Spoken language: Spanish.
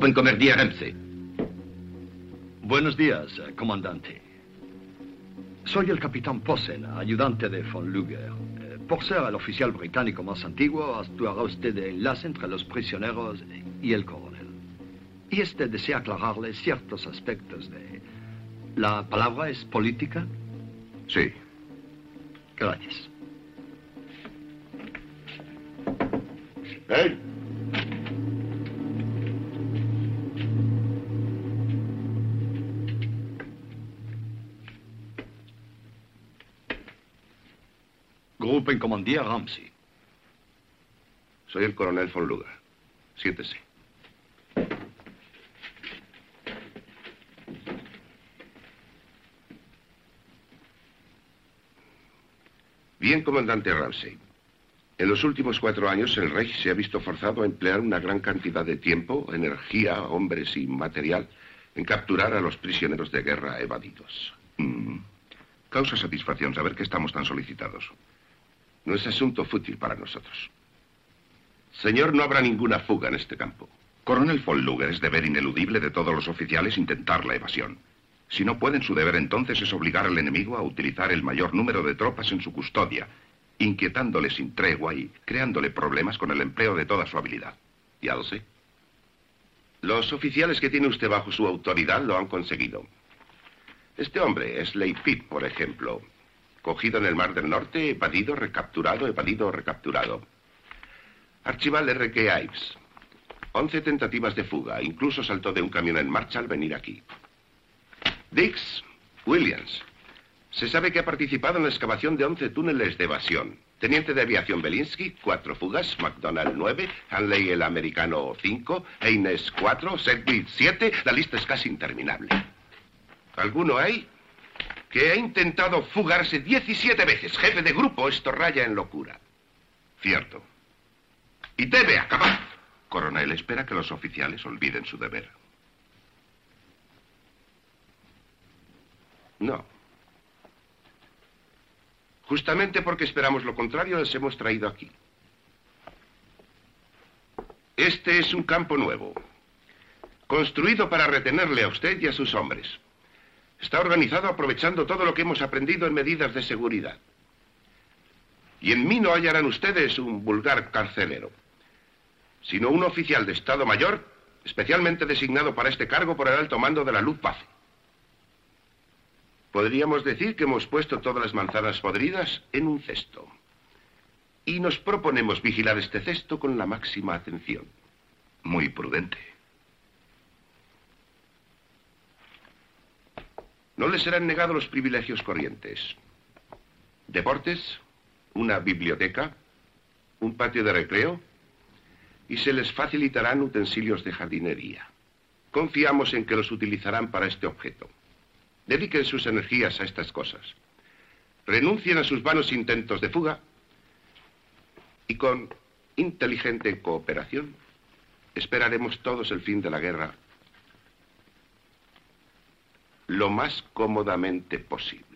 Gruppenkommandeur Ramsey. Buenos días, comandante. Soy el capitán Posen, ayudante de von Luger. Por ser el oficial británico más antiguo, actuará usted de enlace entre los prisioneros y el coronel. Y desea aclararle ciertos aspectos de... ¿La palabra es política? Sí. Gracias. ¿Eh? Gruppenkommandeur Ramsey. Soy el coronel von Luger. Siéntese. Bien, comandante Ramsey. En los últimos 4 años, el Reich se ha visto forzado a emplear una gran cantidad de tiempo, energía, hombres y material en capturar a los prisioneros de guerra evadidos. Causa satisfacción saber que estamos tan solicitados. No es asunto fútil para nosotros. Señor, no habrá ninguna fuga en este campo. Coronel von Luger, es deber ineludible de todos los oficiales intentar la evasión. Si no pueden, su deber entonces es obligar al enemigo a utilizar el mayor número de tropas en su custodia, inquietándole sin tregua y creándole problemas con el empleo de toda su habilidad. Ya lo sé. Los oficiales que tiene usted bajo su autoridad lo han conseguido. Este hombre, Slade Pitt, por ejemplo, cogido en el Mar del Norte, evadido, recapturado, evadido, recapturado. Archibald R.K. Ives, 11 tentativas de fuga, incluso saltó de un camión en marcha al venir aquí. Dix Williams, se sabe que ha participado en la excavación de 11 túneles de evasión. Teniente de aviación Belinsky, 4 fugas, McDonald 9, Hanley el americano 5, Haynes 4, Sedgwick 7, la lista es casi interminable. ¿Alguno hay que ha intentado fugarse 17 veces? Jefe de grupo, esto raya en locura. Cierto. Y debe acabar. Coronel, espera que los oficiales olviden su deber. No. Justamente porque esperamos lo contrario, les hemos traído aquí. Este es un campo nuevo, construido para retenerle a usted y a sus hombres. Está organizado aprovechando todo lo que hemos aprendido en medidas de seguridad. Y en mí no hallarán ustedes un vulgar carcelero, sino un oficial de Estado Mayor, especialmente designado para este cargo por el alto mando de la Luftwaffe. Podríamos decir que hemos puesto todas las manzanas podridas en un cesto. Y nos proponemos vigilar este cesto con la máxima atención. Muy prudente. No les serán negados los privilegios corrientes. Deportes, una biblioteca, un patio de recreo, y se les facilitarán utensilios de jardinería. Confiamos en que los utilizarán para este objeto. Dediquen sus energías a estas cosas. Renuncien a sus vanos intentos de fuga y con inteligente cooperación esperaremos todos el fin de la guerra lo más cómodamente posible.